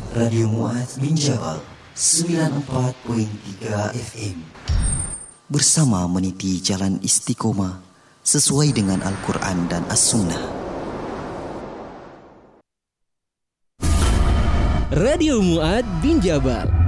Radio Mu'adz bin Jabal 94.3 FM. Bersama meniti jalan istiqomah sesuai dengan Al-Quran dan As-Sunnah. Radio Mu'adz bin Jabal